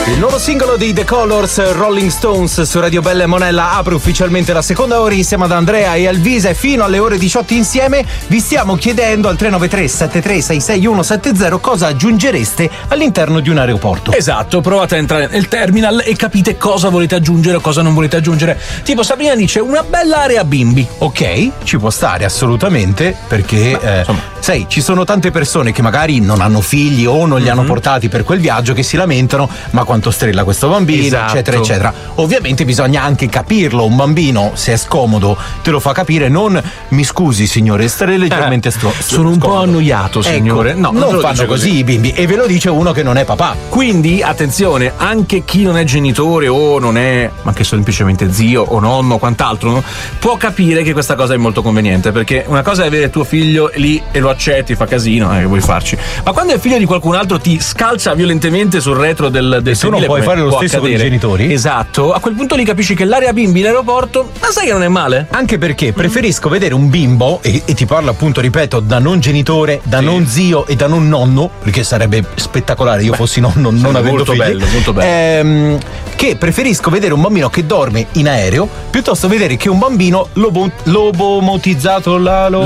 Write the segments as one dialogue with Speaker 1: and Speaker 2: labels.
Speaker 1: Il nuovo singolo di The Colors, Rolling Stones, su Radio Bella e Monella apre ufficialmente la seconda ora insieme ad Andrea e Alvise fino alle ore 18 insieme. Vi stiamo chiedendo al 393 73 66170 cosa aggiungereste all'interno di un aeroporto.
Speaker 2: Esatto, provate a entrare nel terminal e capite cosa volete aggiungere o cosa non volete aggiungere. Tipo Sabrina dice una bella area bimbi.
Speaker 1: Ok, ci può stare assolutamente, perché sai, ci sono tante persone che magari non hanno figli o non li hanno portati per quel viaggio, che si lamentano: ma quanto strilla questo bambino,
Speaker 2: esatto,
Speaker 1: eccetera eccetera. Ovviamente bisogna anche capirlo. Un bambino, se è scomodo, te lo fa capire. Non mi scusi signore, stare leggermente
Speaker 2: sono un po' annoiato signore.
Speaker 1: Ecco, no, non fanno così i bimbi, e ve lo dice uno che non è papà.
Speaker 2: Quindi attenzione, anche chi non è genitore o non è, ma che semplicemente zio o nonno o quant'altro, no? Può capire che questa cosa è molto conveniente, perché una cosa è avere tuo figlio lì e lo accetti, fa casino, che vuoi farci, ma quando è figlio di qualcun altro ti scalza violentemente sul retro del
Speaker 1: tu non puoi fare lo stesso con i genitori?
Speaker 2: Esatto, a quel punto lì capisci che l'area bimbi in aeroporto, ma sai che non è male?
Speaker 1: Anche perché preferisco vedere un bimbo, e ti parlo appunto, ripeto, da non genitore, da non zio e da non nonno, perché sarebbe spettacolare io fossi nonno non avendo figli.
Speaker 2: Molto bello.
Speaker 1: Che preferisco vedere un bambino che dorme in aereo piuttosto vedere che un bambino lobotomizzato,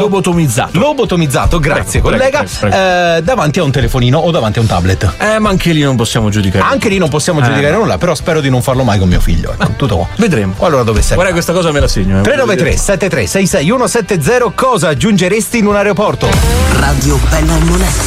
Speaker 1: grazie collega, prego. Davanti a un telefonino o davanti a un tablet.
Speaker 2: Ma anche lì non possiamo giudicare.
Speaker 1: Anche lì non possiamo giudicare nulla, però spero di non farlo mai con mio figlio. Ecco, tutto qua.
Speaker 2: Vedremo.
Speaker 1: Allora dove sei?
Speaker 2: Guarda, questa cosa me la segno.
Speaker 1: 393 73 66170. Cosa aggiungeresti in un aeroporto?
Speaker 3: Radio Bella e Monella.